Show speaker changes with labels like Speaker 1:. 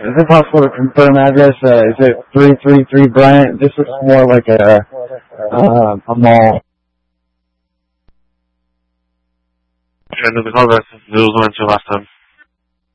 Speaker 1: Is it possible to confirm address? Is it 333 Bryant? This looks more like a mall.
Speaker 2: And the call that was mentioned last time.